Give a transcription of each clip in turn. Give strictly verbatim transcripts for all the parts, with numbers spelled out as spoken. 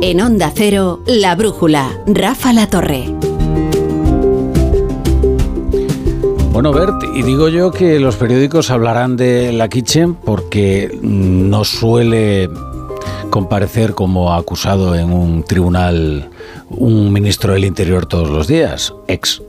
En Onda Cero, La Brújula, Rafa La Torre. Bueno, Bert, y digo yo que los periódicos hablarán de la Kitchen porque no suele comparecer como acusado en un tribunal un ministro del Interior todos los días, ex.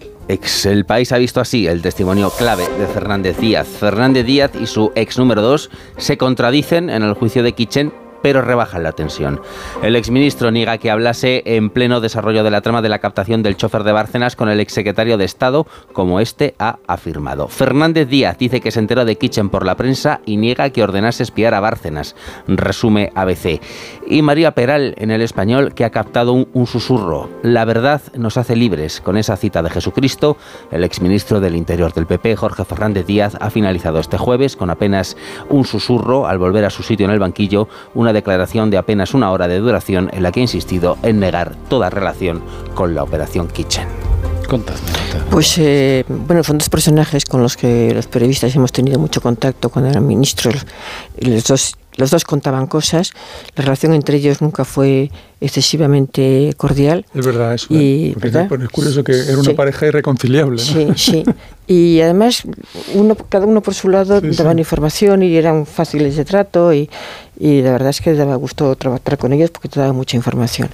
Ex. El País ha visto así el testimonio clave de Fernández Díaz. Fernández Díaz y su ex número dos se contradicen en el juicio de Kitchen, pero rebajan la tensión. El exministro niega que hablase en pleno desarrollo de la trama de la captación del chofer de Bárcenas con el exsecretario de Estado, como este ha afirmado. Fernández Díaz dice que se enteró de Kitchen por la prensa y niega que ordenase espiar a Bárcenas, resume A B C. Y María Peral, en El Español, que ha captado un, un susurro. La verdad nos hace libres. Con esa cita de Jesucristo, el exministro del Interior del P P, Jorge Fernández Díaz, ha finalizado este jueves con apenas un susurro al volver a su sitio en el banquillo, una declaración de apenas una hora de duración en la que ha insistido en negar toda relación con la operación Kitchen. Contadme. Pues, eh, bueno, son dos personajes con los que los periodistas hemos tenido mucho contacto cuando eran ministros. Los dos, los dos contaban cosas. La relación entre ellos nunca fue excesivamente cordial. Es verdad eso. Y, porque ¿verdad? Es curioso que era una Sí. pareja irreconciliable, ¿no? Sí, sí. Y además, uno, cada uno por su lado Sí, daban sí. información y eran fáciles de trato y, y la verdad es que daba gusto trabajar con ellos porque te daban mucha información.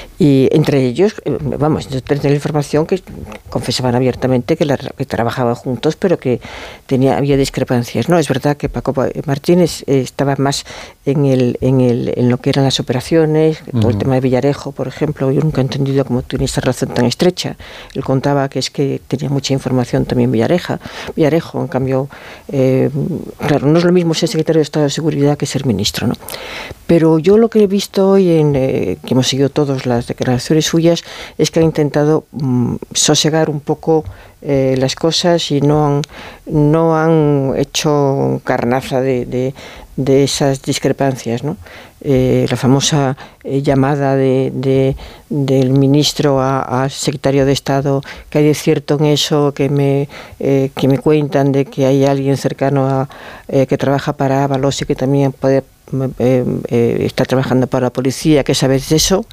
Y entre ellos, eh, vamos, entre la información que confesaban abiertamente que, la, que trabajaban juntos, pero que tenía había discrepancias. No, es verdad que Paco Martínez eh, estaba más en el, en el en lo que eran las operaciones, uh-huh. todo el tema de Villarejo, por ejemplo. Yo nunca he entendido cómo tiene esa relación tan estrecha. Él contaba que es que tenía mucha información también Villareja, Villarejo, en cambio, eh, claro, no es lo mismo ser secretario de Estado de Seguridad que ser ministro, ¿no? Pero yo lo que he visto hoy, en, eh, que hemos seguido todas las declaraciones suyas, es que ha intentado mm, sosegar un poco eh, las cosas y no han, no han hecho carnaza de, de, de esas discrepancias, ¿no? Eh, la famosa eh, llamada de, de, del ministro al secretario de Estado, que hay de cierto en eso, que me, eh, que me cuentan de que hay alguien cercano a, eh, que trabaja para Ábalos y que también puede, eh, eh, está trabajando para la policía, que sabes de eso.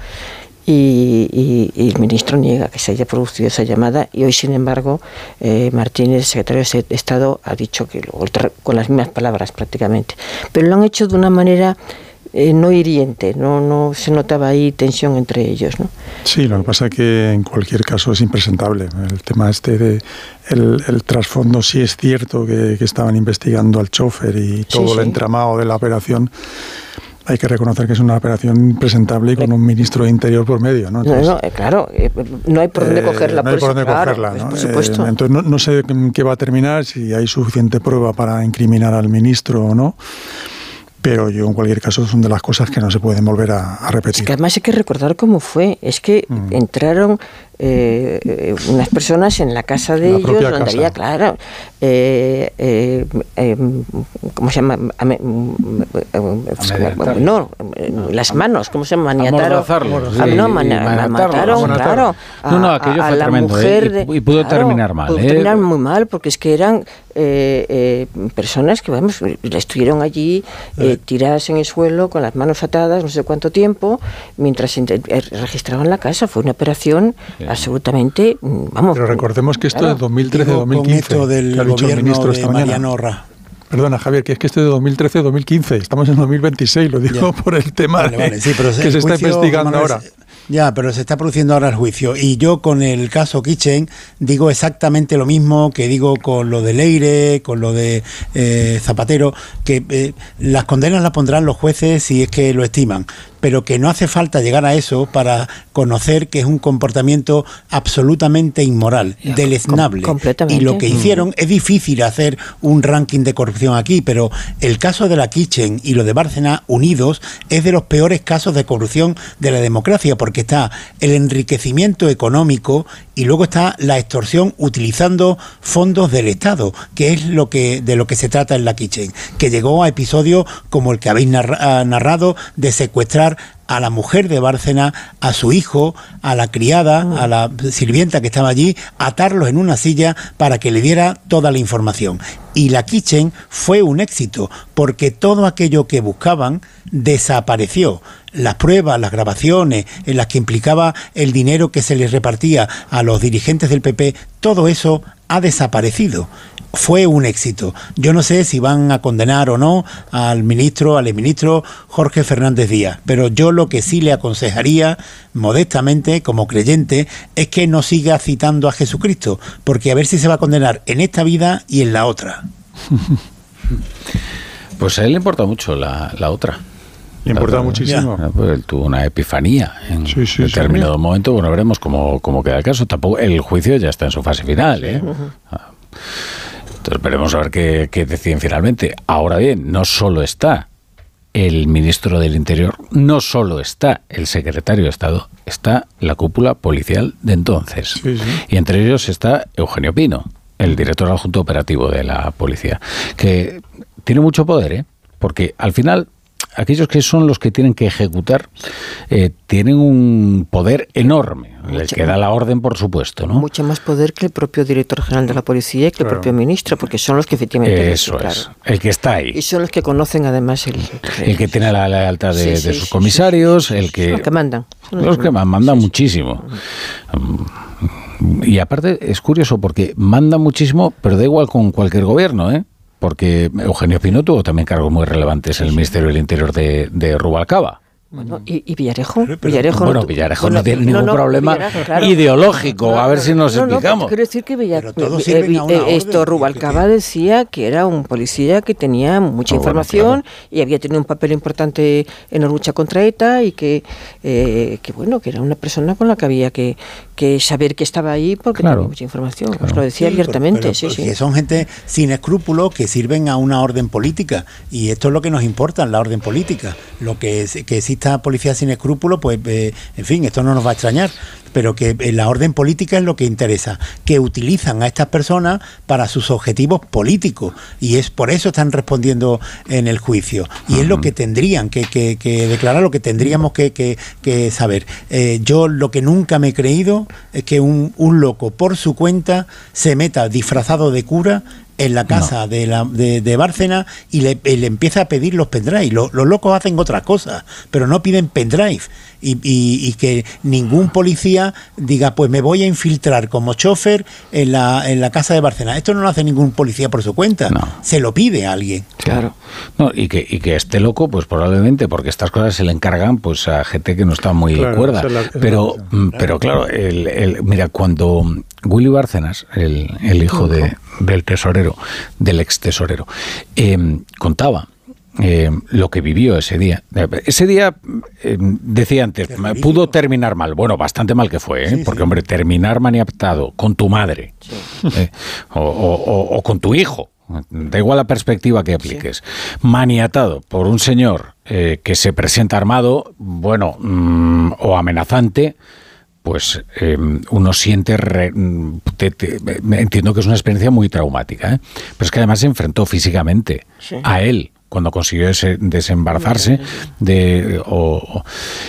Y, y, y el ministro niega que se haya producido esa llamada y hoy, sin embargo, eh, Martínez, secretario de Estado, ha dicho que lo, con las mismas palabras prácticamente, pero lo han hecho de una manera eh, no hiriente, no, no se notaba ahí tensión entre ellos, ¿no? Sí, lo que pasa es que en cualquier caso es impresentable. El tema este de el, el trasfondo, sí es cierto que, que estaban investigando al chofer y todo sí, el sí. entramado de la operación. Hay que reconocer que es una operación impresentable y con un ministro de Interior por medio, ¿no? Entonces, no, no, claro, eh, no hay por dónde cogerla. Eh, no hay por dónde claro, cogerla, ¿no? Por supuesto. Eh, entonces no, no sé qué va a terminar, si hay suficiente prueba para incriminar al ministro o no. Pero yo, en cualquier caso, son de las cosas que no se pueden volver a, a repetir. Es que además hay que recordar cómo fue. Es que mm. entraron eh, unas personas en la casa de la ellos, donde casa. había, claro, eh, eh, eh, ¿cómo se llama? Ame, no, las manos, ¿cómo se llama? Maniataron. Sí, ah, no, man, mataron, claro. No, no, aquello a, fue a la tremendo. Mujer ¿eh? de, y, y pudo claro, terminar mal. Pudo ¿eh? terminar muy mal, porque es que eran eh, eh, personas que, vamos, estuvieron allí eh, tiradas en el suelo, con las manos atadas, no sé cuánto tiempo, mientras registraban la casa. Fue una operación sí. absolutamente, vamos. Pero recordemos que esto claro. es de dos mil trece a dos mil quince. Con esto del que ha dicho el ministro esta mañana. Mariano Orra. Perdona, Javier, que es que esto es de dos mil trece a dos mil quince. Estamos en dos mil veintiséis, lo digo ya. por el tema vale, vale. Sí, pero que se está investigando ahora. Es, ya, pero se está produciendo ahora el juicio. Y yo con el caso Kitchen digo exactamente lo mismo que digo con lo de Leire, con lo de eh, Zapatero, que eh, las condenas las pondrán los jueces si es que lo estiman, pero que no hace falta llegar a eso para conocer que es un comportamiento absolutamente inmoral, ya, deleznable. Com- y lo que hicieron, mm. es difícil hacer un ranking de corrupción aquí, pero el caso de la Kitchen y lo de Bárcenas unidos es de los peores casos de corrupción de la democracia, porque está el enriquecimiento económico y luego está la extorsión utilizando fondos del Estado, que es lo que de lo que se trata en la Kitchen, que llegó a episodios como el que habéis narra- narrado de secuestrar buscar a la mujer de Bárcena, a su hijo, a la criada, a la sirvienta que estaba allí, atarlos en una silla para que le diera toda la información. Y la Kitchen fue un éxito, porque todo aquello que buscaban desapareció. Las pruebas, las grabaciones, en las que implicaba el dinero que se les repartía a los dirigentes del P P, todo eso ha desaparecido. Fue un éxito. Yo no sé si van a condenar o no al ministro, al exministro Jorge Fernández Díaz, pero yo lo que sí le aconsejaría, modestamente, como creyente, es que no siga citando a Jesucristo, porque a ver si se va a condenar en esta vida y en la otra. Pues a él le importa mucho la, la otra. Le importa claro, muchísimo. Ya, pues él tuvo una epifanía en sí, sí, determinado sí. momento. Bueno, veremos cómo, cómo queda el caso. Tampoco el juicio ya está en su fase final, ¿eh? Uh-huh. Entonces veremos a ver qué, qué deciden finalmente. Ahora bien, no solo está el ministro del Interior, no solo está el secretario de Estado, está la cúpula policial de entonces. Sí, sí. Y entre ellos está Eugenio Pino, el director adjunto operativo de la policía, que tiene mucho poder, ¿eh? Porque al final aquellos que son los que tienen que ejecutar eh, tienen un poder enorme, el que da la orden, por supuesto, ¿no? Mucho más poder que el propio director general de la policía y que claro. el propio ministro, porque son los que efectivamente... Eso claro. es, el que está ahí. Y son los que conocen además el... El que tiene la lealtad de, sí, sí, de sus sí, comisarios, sí, sí, sí. el que... Los que mandan. Los, los que mandan, mandan sí, muchísimo. Sí. Y aparte es curioso porque mandan muchísimo, pero da igual con cualquier gobierno, ¿eh? Porque Eugenio Pino tuvo también cargos muy relevantes sí, en el Ministerio del Interior de, de Rubalcaba. Bueno, ¿y, y Villarejo? Villarejo bueno, no, Villarejo bueno, no tiene no, ningún no, problema claro. ideológico, no, a ver si nos no, explicamos. No, quiero decir que Villarejo, eh, eh, esto Rubalcaba decía que era un policía que tenía mucha oh, información bueno, claro. y había tenido un papel importante en la lucha contra ETA y que, eh, que bueno, que era una persona con la que había que, que saber que estaba ahí porque claro. tenía mucha información. Claro. Os lo decía sí, abiertamente. Pero, pero, sí, sí. Son gente sin escrúpulos que sirven a una orden política y esto es lo que nos importa, la orden política. Lo que, es, que exista policía sin escrúpulos, pues, eh, en fin, esto no nos va a extrañar, pero que eh, la orden política es lo que interesa, que utilizan a estas personas para sus objetivos políticos y es por eso están respondiendo en el juicio y uh-huh. es lo que tendrían que, que, que declarar, lo que tendríamos que, que, que saber. Eh, yo lo que nunca me he creído es que un, un loco por su cuenta se meta disfrazado de cura en la casa no. de, la, de, de Bárcena y le, le empieza a pedir los pendrive. Los, los locos hacen otras cosas, pero no piden pendrive. Y, y, y que ningún policía diga, pues me voy a infiltrar como chofer en la, en la casa de Bárcena. Esto no lo hace ningún policía por su cuenta. No. Se lo pide a alguien. Claro. No, y que, y que esté loco, pues probablemente, porque estas cosas se le encargan pues a gente que no está muy claro, cuerda. Es la, es pero, la pero claro, el, el, mira, cuando Willy Bárcenas, el, el hijo de, del tesorero, del ex tesorero, eh, contaba Eh, lo que vivió ese día. Ese día, eh, decía antes, pudo terminar mal. Bueno, bastante mal que fue, ¿eh? Sí, porque, sí. hombre, terminar maniatado con tu madre sí. eh, o, o, o con tu hijo, da igual la perspectiva que apliques, sí. maniatado por un señor eh, que se presenta armado, bueno, mmm, o amenazante, pues eh, uno siente, re, te, te, entiendo que es una experiencia muy traumática, ¿eh? Pero es que además se enfrentó físicamente sí. a él cuando consiguió ese, desembarazarse de, o,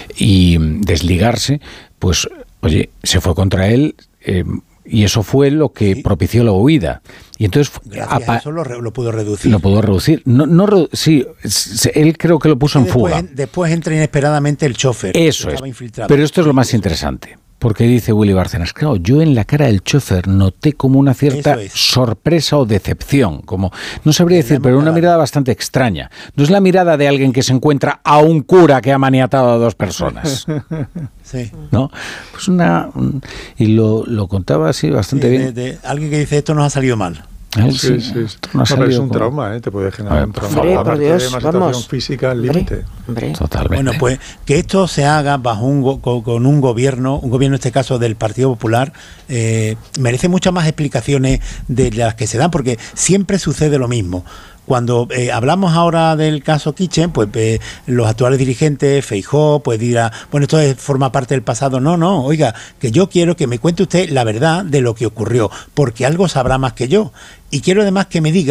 y desligarse, pues, oye, se fue contra él eh, y eso fue lo que sí. propició la huida. Y entonces Gracias a eso lo, lo pudo reducir. Lo pudo reducir. No, no, sí, él creo que lo puso en después, fuga. Después entra inesperadamente el chofer. Eso es. Infiltrado. Pero esto es lo más interesante. Porque dice Willy Bárcenas, claro, yo en la cara del chofer noté como una cierta es. sorpresa o decepción, como, no sabría decir, pero una mirada bastante extraña. No es la mirada de alguien que se encuentra a un cura que ha maniatado a dos personas. Sí. ¿No? Pues una... Y lo, lo contaba así bastante sí, bien. De, de alguien que dice, esto nos ha salido mal. Él, sí, sí, sí. No, no pero es un con... trauma, ¿eh? Te puede generar ver, un trauma. Hombre, por Dios, una vamos. situación física al límite. Totalmente. Bueno, pues que esto se haga bajo un go con, con un gobierno, un gobierno en este caso del Partido Popular, eh, merece muchas más explicaciones de las que se dan, porque siempre sucede lo mismo. Cuando eh, hablamos ahora del caso Kitchen, pues eh, los actuales dirigentes, Feijóo, pues dirá, bueno, esto es, forma parte del pasado. No, no, oiga, que yo quiero que me cuente usted la verdad de lo que ocurrió, porque algo sabrá más que yo. Y quiero además que me diga